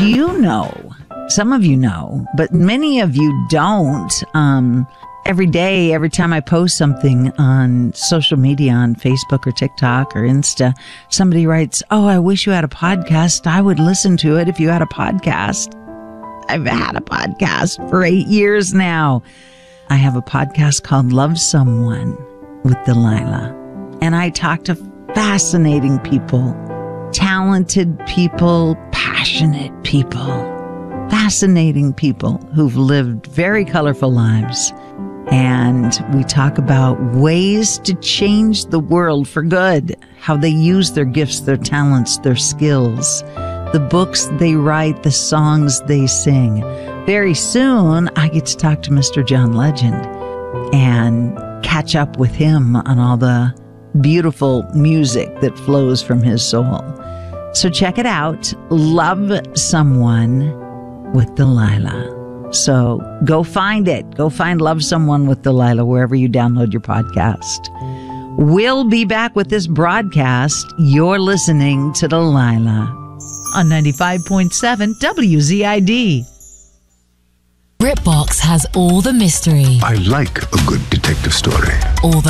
you know, some of you know, but many of you don't. Every day, every time I post something on social media, on Facebook or TikTok or Insta, somebody writes, "Oh, I wish you had a podcast. I would listen to it if you had a podcast." I've had a podcast for 8 years now. I have a podcast called Love Someone with Delilah. And I talk to fascinating people, talented people, passionate people, fascinating people who've lived very colorful lives. And we talk about ways to change the world for good, how they use their gifts, their talents, their skills, the books they write, the songs they sing. Very soon, I get to talk to Mr. John Legend and catch up with him on all the beautiful music that flows from his soul. So check it out. Love Someone with Delilah. So go find it. Go find Love Someone with Delilah wherever you download your podcast. We'll be back with this broadcast. You're listening to Delilah on 95.7 WZID. BritBox has all the mystery. I like a good detective story. All the